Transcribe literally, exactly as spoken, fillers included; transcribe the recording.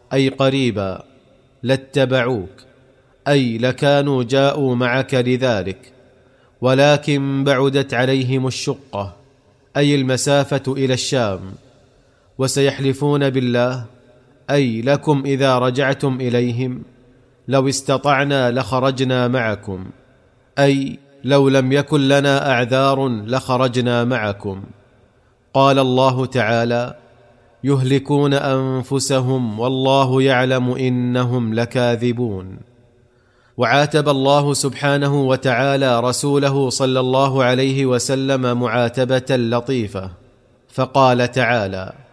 أي قريبا، لاتبعوك، أي لكانوا جاءوا معك لذلك، ولكن بعدت عليهم الشقة، أي المسافة إلى الشام. وسيحلفون بالله، أي لكم إذا رجعتم إليهم، لو استطعنا لخرجنا معكم، أي لو لم يكن لنا أعذار لخرجنا معكم. قال الله تعالى: يهلكون أنفسهم والله يعلم إنهم لكاذبون. وعاتب الله سبحانه وتعالى رسوله صلى الله عليه وسلم معاتبة لطيفة، فقال تعالى: